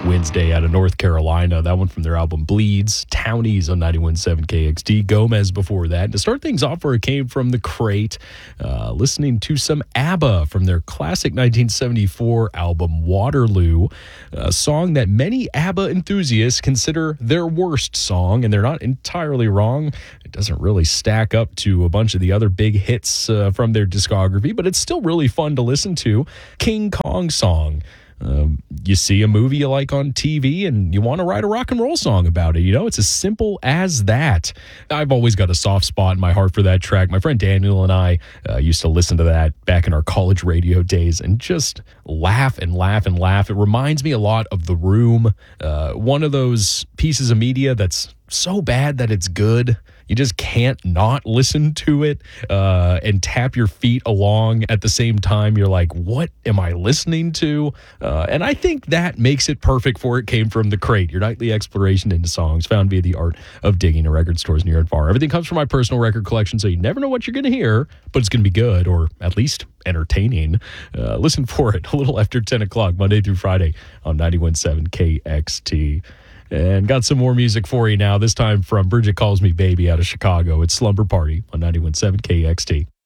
Wednesday out of North Carolina. That one from their album Bleeds. Townies on 91.7 KXT. Gomez before that. To start things off, where it came from The Crate, listening to some ABBA from their classic 1974 album Waterloo, a song that many ABBA enthusiasts consider their worst song, and they're not entirely wrong. It doesn't really stack up to a bunch of the other big hits from their discography, but it's still really fun to listen to. King Kong song. You see a movie you like on TV and you want to write a rock and roll song about it. You know, it's as simple as that. I've always got a soft spot in my heart for that track. My friend Daniel and I used to listen to that back in our college radio days and just laugh and laugh and laugh. It reminds me a lot of The Room, one of those pieces of media that's so bad that it's good. You just can't not listen to it and tap your feet along at the same time. You're like, what am I listening to? And I think that makes it perfect for It Came From The Crate, your nightly exploration into songs found via the art of digging in record stores near and far. Everything comes from my personal record collection, so you never know what you're going to hear, but it's going to be good, or at least entertaining. Listen for it a little after 10 o'clock, Monday through Friday on 91.7 KXT. And got some more music for you now, this time from Bridget Calls Me Baby out of Chicago. It's Slumber Party on 91.7 KXT.